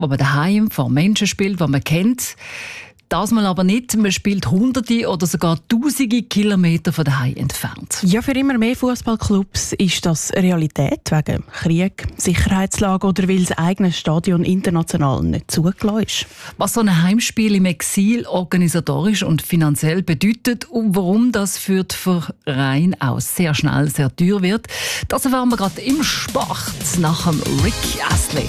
wo man daheim vor Menschen spielt, die man kennt. Das mal aber nicht. Man spielt Hunderte oder sogar Tausende Kilometer von daheim entfernt. Ja, für immer mehr Fußballclubs ist das Realität wegen Krieg, Sicherheitslage oder weil das eigene Stadion international nicht zugelassen ist. Was so ein Heimspiel im Exil organisatorisch und finanziell bedeutet und warum das für den Verein auch sehr schnell sehr teuer wird, das erfahren wir gerade im Sport nach dem Rick Astley.